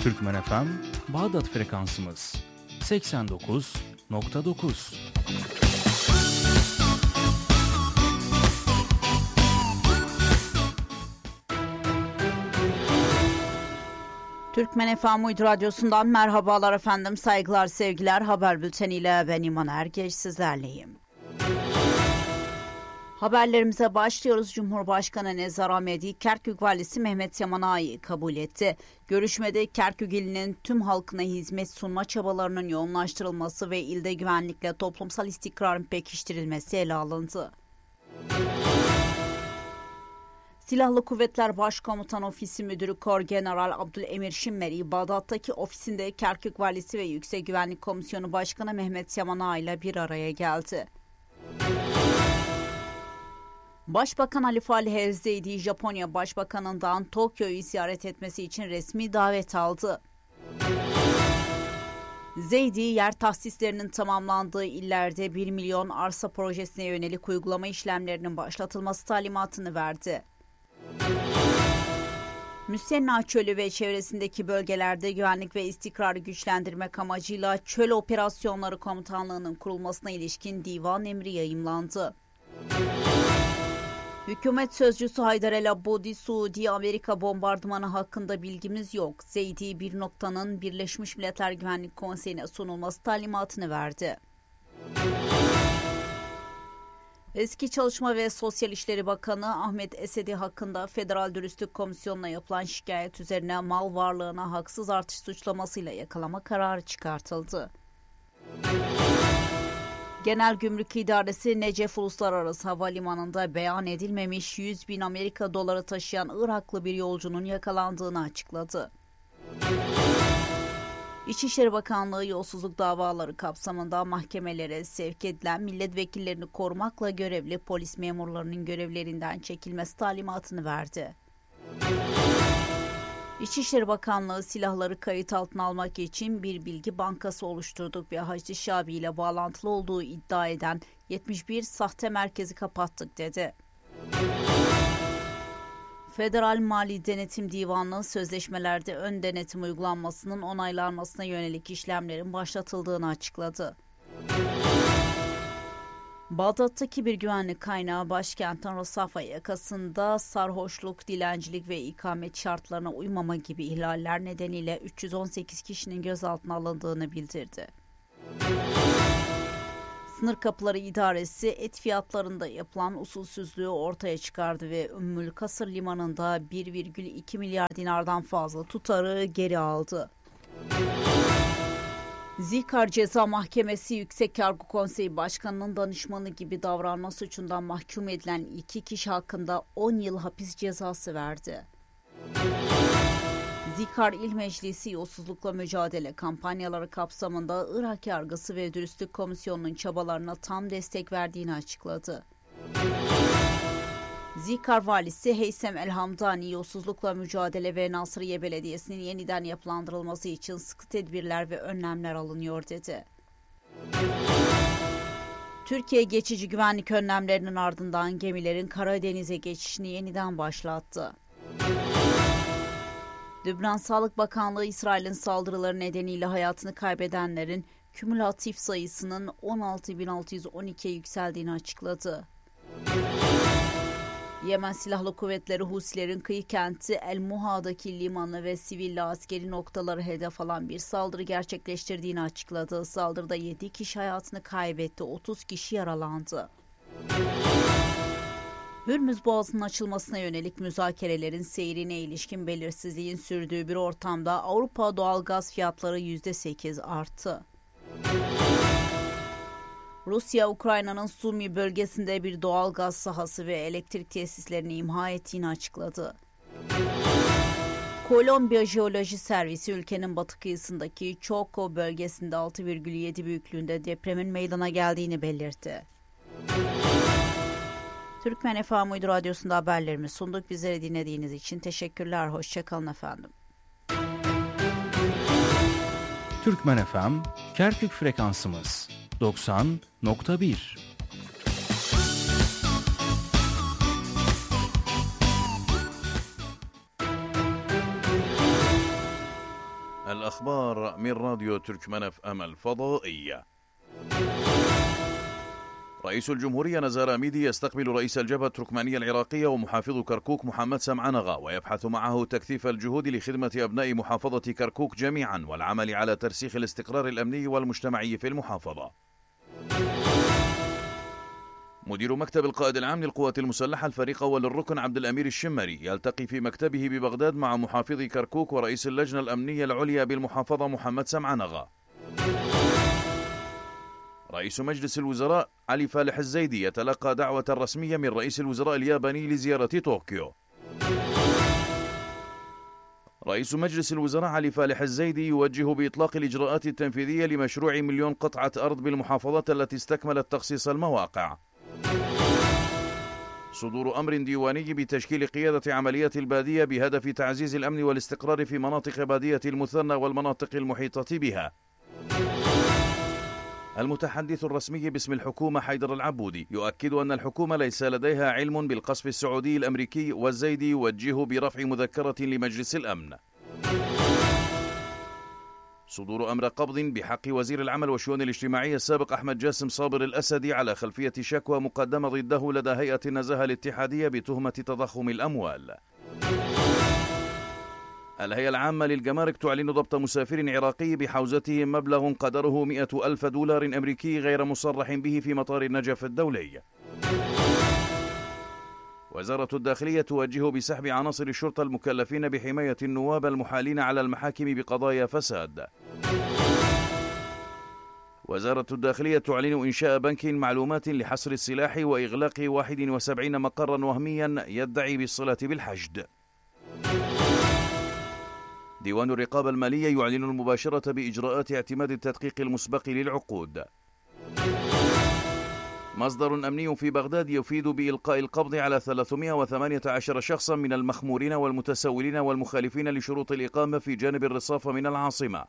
Türkmen FM, Bağdat frekansımız 89.9. Türkmen FM Uydu Radyosu'ndan merhabalar efendim, saygılar, sevgiler. Haber bülteniyle ben İman Ergeç sizlerleyim. Haberlerimize başlıyoruz. Cumhurbaşkanı Nezzar Ahmedi, Kerkük Valisi Mehmet Yaman Ağa'yı kabul etti. Görüşmede Kerkük ilinin tüm halkına hizmet sunma çabalarının yoğunlaştırılması ve ilde güvenlikle toplumsal istikrarın pekiştirilmesi ele alındı. Silahlı Kuvvetler Başkomutanı Ofisi Müdürü Korgeneral Abdülemir Şimmeri, Bağdat'taki ofisinde Kerkük Valisi ve Yüksek Güvenlik Komisyonu Başkanı Mehmet Yaman Ağa ile bir araya geldi. Başbakan Ali Falih El-Zeydi, Japonya Başbakanı'ndan Tokyo'yu ziyaret etmesi için resmi davet aldı. Zeydi, yer tahsislerinin tamamlandığı illerde 1 milyon arsa projesine yönelik uygulama işlemlerinin başlatılması talimatını verdi. Müstenna Çölü ve çevresindeki bölgelerde güvenlik ve istikrarı güçlendirmek amacıyla Çöl Operasyonları Komutanlığı'nın kurulmasına ilişkin divan emri yayımlandı. Hükümet sözcüsü Haydar El Abudi, Suudi-Amerika bombardımanı hakkında bilgimiz yok. Zeydi, bir noktanın Birleşmiş Milletler Güvenlik Konseyi'ne sunulması talimatını verdi. Eski Çalışma ve Sosyal İşleri Bakanı Ahmet Esedi hakkında Federal Dürüstlük Komisyonu'na yapılan şikayet üzerine mal varlığına haksız artış suçlamasıyla yakalama kararı çıkartıldı. Genel Gümrük İdaresi Necef Uluslararası Havalimanı'nda beyan edilmemiş 100 bin Amerika doları taşıyan Iraklı bir yolcunun yakalandığını açıkladı. İçişleri Bakanlığı yolsuzluk davaları kapsamında mahkemelere sevk edilen milletvekillerini korumakla görevli polis memurlarının görevlerinden çekilmesi talimatını verdi. İçişleri Bakanlığı silahları kayıt altına almak için bir bilgi bankası oluşturduk ve Hacı Şabi ile bağlantılı olduğu iddia eden 71 sahte merkezi kapattık dedi. Federal Mali Denetim Divanı sözleşmelerde ön denetim uygulanmasının onaylanmasına yönelik işlemlerin başlatıldığını açıkladı. Bağdat'taki bir güvenlik kaynağı başkentin Rosafa yakasında sarhoşluk, dilencilik ve ikamet şartlarına uymama gibi ihlaller nedeniyle 318 kişinin gözaltına alındığını bildirdi. Sınır Kapıları İdaresi et fiyatlarında yapılan usulsüzlüğü ortaya çıkardı ve Ümmül Kasır Limanı'nda 1,2 milyar dinardan fazla tutarı geri aldı. Zikar Ceza Mahkemesi Yüksek Yargı Konseyi Başkanı'nın danışmanı gibi davranma suçundan mahkum edilen 2 kişi hakkında 10 yıl hapis cezası verdi. Zikar İl Meclisi yolsuzlukla mücadele kampanyaları kapsamında Irak Yargısı ve Dürüstlük Komisyonu'nun çabalarına tam destek verdiğini açıkladı. Zikar Valisi Heysem El-Hamdani, yolsuzlukla mücadele ve Nasriye Belediyesi'nin yeniden yapılandırılması için sıkı tedbirler ve önlemler alınıyor dedi. Türkiye geçici güvenlik önlemlerinin ardından gemilerin Karadeniz'e geçişini yeniden başlattı. Lübnan Sağlık Bakanlığı, İsrail'in saldırıları nedeniyle hayatını kaybedenlerin kümülatif sayısının 16.612'ye yükseldiğini açıkladı. Yemen Silahlı Kuvvetleri Husilerin kıyı kenti El Muha'daki limanı ve sivil askeri noktaları hedef alan bir saldırı gerçekleştirdiğini açıkladı. Saldırıda 7 kişi hayatını kaybetti, 30 kişi yaralandı. Hürmüz Boğazı'nın açılmasına yönelik müzakerelerin seyrine ilişkin belirsizliğin sürdüğü bir ortamda Avrupa doğalgaz fiyatları %8 arttı. Rusya, Ukrayna'nın Sumi bölgesinde bir doğalgaz sahası ve elektrik tesislerini imha ettiğini açıkladı. Kolombiya Jeoloji Servisi ülkenin batı kıyısındaki Choco bölgesinde 6,7 büyüklüğünde depremin meydana geldiğini belirtti. Türkmen FM Uydu Radyosu'nda haberlerimi sunduk. Bizleri dinlediğiniz için teşekkürler. Hoşçakalın efendim. Türkmen FM, Kerkük frekansımız 90.1. الأخبار من راديو تركمان FM الفضائية. رئيس الجمهورية نزار أميدي يستقبل رئيس الجبهة التركمانية العراقية ومحافظ كركوك محمد سمعنغة، ويبحث معه تكثيف الجهود لخدمة أبناء محافظة كركوك جميعا والعمل على ترسيخ الاستقرار الأمني والمجتمعي في المحافظة. مدير مكتب القائد العام للقوات المسلحة الفريق أول الركن عبد الأمير الشمري يلتقي في مكتبه ببغداد مع محافظ كركوك ورئيس اللجنة الأمنية العليا بالمحافظة محمد سمعنغة. رئيس مجلس الوزراء علي فالح الزيدي يتلقى دعوة رسمية من رئيس الوزراء الياباني لزيارة طوكيو. رئيس مجلس الوزراء علي فالح الزيدي يوجه بإطلاق الإجراءات التنفيذية لمشروع 1,000,000 قطعة أرض بالمحافظات التي استكملت تخصيص المواقع. صدور أمر ديواني بتشكيل قيادة عمليات البادية بهدف تعزيز الأمن والاستقرار في مناطق بادية المثنى والمناطق المحيطة بها. المتحدث الرسمي باسم الحكومة حيدر العبودي يؤكد أن الحكومة ليس لديها علم بالقصف السعودي الأمريكي، والزيدي يوجه برفع مذكرة لمجلس الأمن. صدور أمر قبض بحق وزير العمل والشؤون الاجتماعية السابق أحمد جاسم صابر الأسدي على خلفية شكوى مقدمة ضده لدى هيئة النزاهة الاتحادية بتهمة تضخم الأموال. الهيئة العامة للجمارك تعلن ضبط مسافر عراقي بحوزته مبلغ قدره $100,000 أمريكي غير مصرح به في مطار النجف الدولي. وزارة الداخلية توجه بسحب عناصر الشرطة المكلفين بحماية النواب المحالين على المحاكم بقضايا فساد. وزارة الداخلية تعلن إنشاء بنك معلومات لحصر السلاح وإغلاق 71 مقرا وهميا يدعي بالصلة بالحشد. ديوان الرقابة المالية يعلن المباشرة بإجراءات اعتماد التدقيق المسبق للعقود. مصدر أمني في بغداد يفيد بإلقاء القبض على 318 شخصا من المخمورين والمتسولين والمخالفين لشروط الإقامة في جانب الرصافة من العاصمة.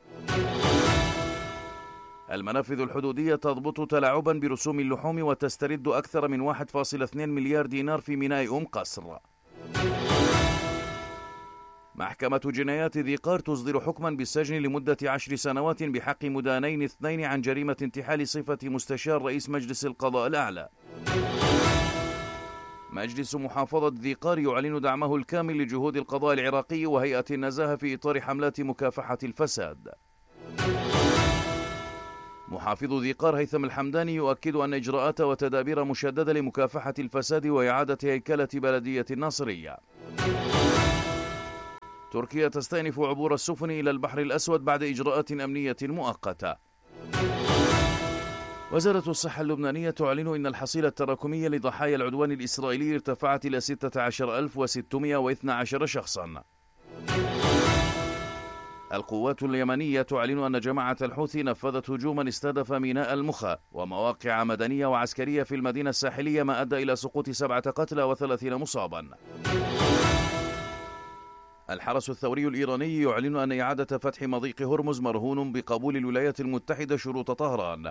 المنافذ الحدودية تضبط تلاعبا برسوم اللحوم وتسترد أكثر من 1.2 مليار دينار في ميناء قصر. محكمة جنايات ذي قار تصدر حكما بالسجن لمدة 10 سنوات بحق مدانين 2 عن جريمة انتحال صفة مستشار رئيس مجلس القضاء الأعلى. مجلس محافظة ذي قار يعلن دعمه الكامل لجهود القضاء العراقي وهيئة النزاهة في إطار حملات مكافحة الفساد. محافظ ذي قار هيثم الحمداني يؤكد أن إجراءات وتدابير مشددة لمكافحة الفساد وإعادة هيكلة بلدية الناصرية. تركيا تستأنف عبور السفن إلى البحر الأسود بعد إجراءات أمنية مؤقتة. وزارة الصحة اللبنانية تعلن أن الحصيلة التراكمية لضحايا العدوان الإسرائيلي ارتفعت إلى 16,612 شخصا. القوات اليمنية تعلن أن جماعة الحوثي نفذت هجوما استهدف ميناء المخا ومواقع مدنية وعسكرية في المدينة الساحلية، ما أدى إلى سقوط 7 قتلى و30 مصابا. الحرس الثوري الإيراني يعلن أن إعادة فتح مضيق هرمز مرهون بقبول الولايات المتحدة شروط طهران.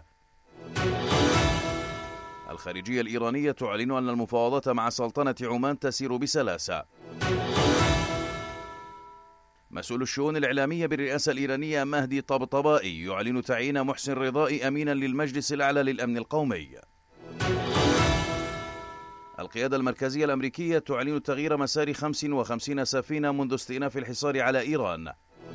الخارجية الإيرانية تعلن أن المفاوضات مع سلطنة عمان تسير بسلاسة. مسؤول الشؤون الإعلامية بالرئاسة الإيرانية مهدي طبطبائي يعلن تعيين محسن رضائي أمينا للمجلس الأعلى للأمن القومي. القيادة المركزية الأمريكية تعلن تغيير مسار 55 سفينة منذ استئناف الحصار على إيران.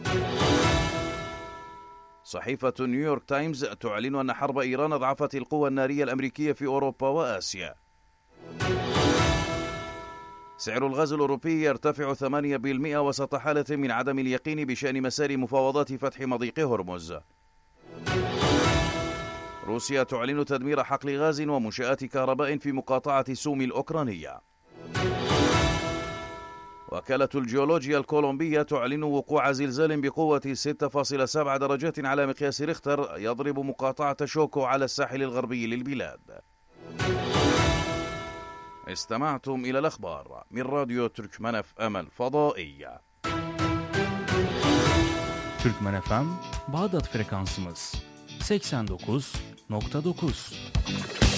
صحيفة نيويورك تايمز تعلن أن حرب إيران أضعفت القوى النارية الأمريكية في أوروبا وآسيا. سعر الغاز الأوروبي يرتفع 8% وسط حالة من عدم اليقين بشأن مسار مفاوضات فتح مضيق هرمز. روسيا تعلن تدمير حقل غاز ومنشآت كهرباء في مقاطعة سومي الأوكرانية. وكالة الجيولوجيا الكولومبية تعلن وقوع زلزال بقوة 6.7 درجات على مقياس ريختر يضرب مقاطعة شوكو على الساحل الغربي للبلاد. استمعتم إلى الأخبار من راديو تركمان FM الفضائية. Türkmen FM Bağdat frekansımız 89.9.